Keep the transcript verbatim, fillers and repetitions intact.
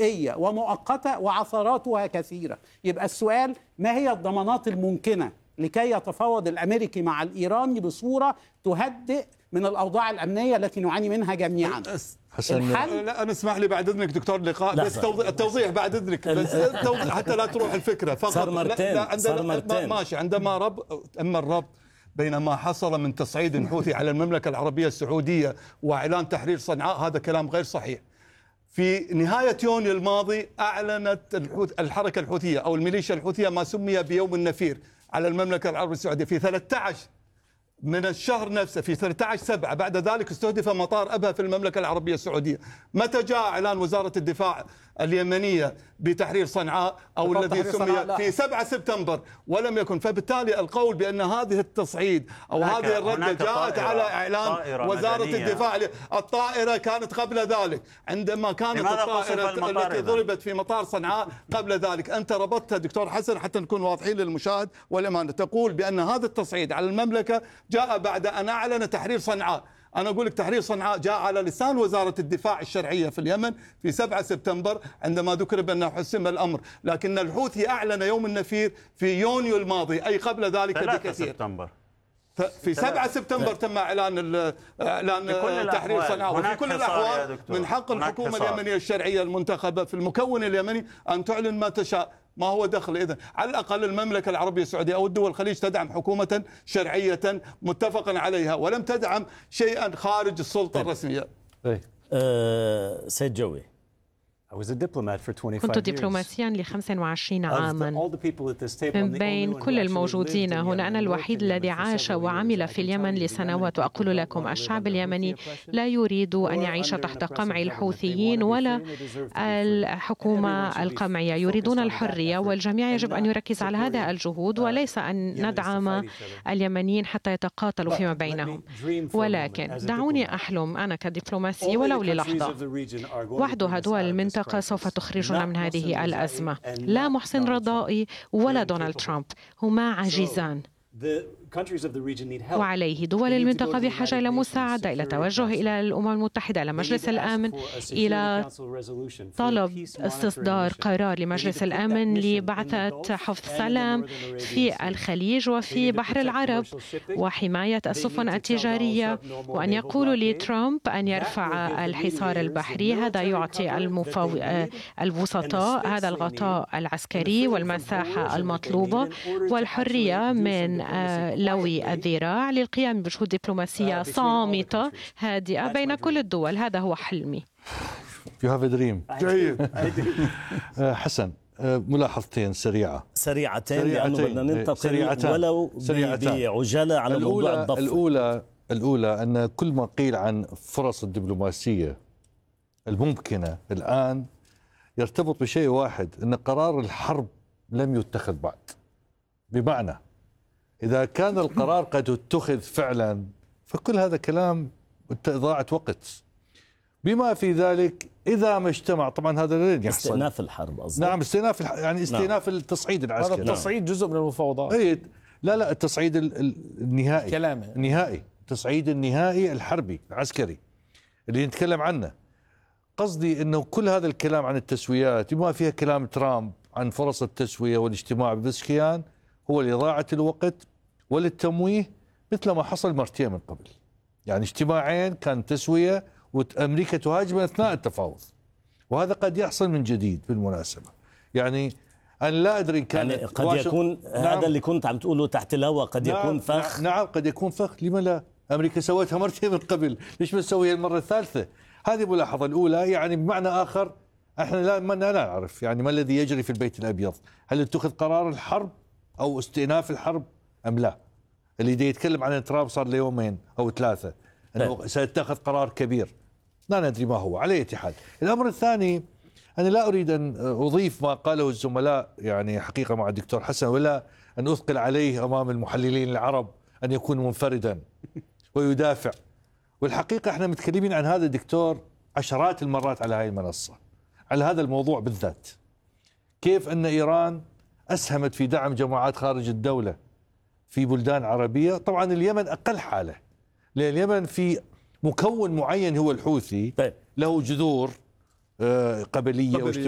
جزئية ومؤقتة وعثراتها كثيرة. يبقى السؤال: ما هي الضمانات الممكنة لكي يتفاوض الأمريكي مع الإيراني بصورة تهدئ من الأوضاع الأمنية التي نعاني منها جميعا؟ الحل. لا أنا اسمح لي بعد إذنك دكتور لقاء، بس التوضيح بعد إذنك، بس التوضيح حتى لا تروح الفكرة فقط. صار مرتين صار مرتين ماشي. عندما رب أما الربط بين ما حصل من تصعيد حوثي على المملكة العربية السعودية وإعلان تحرير صنعاء، هذا كلام غير صحيح. في نهاية يونيو الماضي أعلنت الحركة الحوثية أو الميليشيا الحوثية ما سمي بيوم النفير على المملكة العربية السعودية في ثلاثة عشر من الشهر نفسه، في ثلاثة عشر سبعة. بعد ذلك استهدف مطار أبها في المملكة العربية السعودية. متى جاء إعلان وزارة الدفاع اليمنية بتحرير صنعاء أو الذي سمي في سبعة سبتمبر، ولم يكن. فبالتالي القول بأن هذه التصعيد أو هذه الردة جاءت على إعلان وزارة الدفاع. الطائرة كانت قبل ذلك، عندما كانت الطائرة التي ضربت في مطار صنعاء قبل ذلك. أنت ربطتها دكتور حسن حتى نكون واضحين للمشاهد والأمانة، تقول بأن هذا التصعيد على المملكة جاء بعد أن أعلن تحرير صنعاء. أنا أقول لك تحرير صنعاء جاء على لسان وزارة الدفاع الشرعية في اليمن في سبعة سبتمبر عندما ذكر بأنه حسم الأمر، لكن الحوثي أعلن يوم النفير في يونيو الماضي، أي قبل ذلك بكثير. سبتمبر. في سبعة سبتمبر تم إعلان إعلان تحرير صنعاء. وفي كل الأحوال من حق الحكومة اليمنية الشرعية المنتخبة في المكون اليمني أن تعلن ما تشاء. ما هو دخل إذن؟ على الأقل المملكة العربية السعودية أو الدول الخليج تدعم حكومة شرعية متفقا عليها، ولم تدعم شيئا خارج السلطة الرسمية. أه سيد جوي، كنت دبلوماسيا لخمس وعشرين عاما. من بين كل الموجودين هنا أنا الوحيد الذي عاش وعمل في اليمن لسنوات، وأقول لكم الشعب اليمني لا يريد أن يعيش تحت قمع الحوثيين ولا الحكومة القمعية، يريدون الحرية، والجميع يجب أن يركز على هذا الجهود وليس أن ندعم اليمنيين حتى يتقاتلوا فيما بينهم. ولكن دعوني أحلم أنا كدبلوماسي ولو للحظة. وحدها دول المنطقة سوف تخرجنا من هذه الأزمة، لا محسن رضائي ولا دونالد ترامب، هما عاجزان، وعليه دول المنطقة بحاجة إلى مساعدة، إلى توجه إلى الأمم المتحدة، إلى مجلس الأمن، إلى طلب استصدار قرار لمجلس الأمن لبعثة حفظ سلام في الخليج وفي بحر العرب وحماية السفن التجارية، وأن يقولوا لترامب أن يرفع الحصار البحري. هذا يعطي المفو... الوسطاء هذا الغطاء العسكري والمساحة المطلوبة والحرية من لوي الذراع للقيام بجهود دبلوماسية صامتة هادئة بين كل الدول. هذا هو حلمي. You have a dream. جيد. حسن، ملاحظتين سريعة سريعتين لأنه بدنا ننتقل ولو بعجالة على موضوع الضفة. الأولى الأولى أن كل ما قيل عن فرص الدبلوماسية الممكنة الآن يرتبط بشيء واحد، أن قرار الحرب لم يتخذ بعد. بمعنى إذا كان القرار قد اتخذ فعلا فكل هذا كلام إضاعة وقت، بما في ذلك إذا ما اجتمع. طبعا هذا لن يحصل. استئناف الحرب قصدك؟ نعم، استئناف الح... يعني استئناف نعم. التصعيد العسكري. هذا التصعيد جزء من المفاوضات. أي لا لا التصعيد النهائي كلامه النهائي التصعيد النهائي الحربي العسكري اللي نتكلم عنه. قصدي أنه كل هذا الكلام عن التسويات بما فيها كلام ترامب عن فرص التسوية والاجتماع ببسكيان هو لإضاعة الوقت وللتمويه، مثل ما حصل مرتين من قبل. يعني اجتماعين كان تسوية وأمريكا تهاجم أثناء التفاوض، وهذا قد يحصل من جديد بالمناسبة. يعني أنا لا أدري إن كان يعني قد يكون نعم هذا اللي كنت عم تقوله تحت الهواء قد نعم يكون فخ. نعم قد يكون فخ، لما لا؟ أمريكا سوتها مرتين من قبل، ليش بنسويها المرة الثالثة؟ هذه ملاحظة الأولى. يعني بمعنى آخر احنا لا ما لا نعرف يعني ما الذي يجري في البيت الأبيض، هل اتخذ قرار الحرب أو استئناف الحرب أم لا؟ اللي دي يتكلم عن ترامب صار له يومين أو ثلاثة أنه سيتخذ قرار كبير، لا ندري ما هو. على أي حال، الأمر الثاني أنا لا أريد أن أضيف ما قاله الزملاء يعني حقيقة مع الدكتور حسن، ولا أن أثقل عليه أمام المحللين العرب أن يكون منفردا ويدافع. والحقيقة احنا متكلمين عن هذا الدكتور عشرات المرات على هذه المنصة على هذا الموضوع بالذات، كيف أن إيران أسهمت في دعم جماعات خارج الدولة في بلدان عربية. طبعا اليمن أقل حالة، لأن اليمن في مكون معين هو الحوثي له جذور قبلية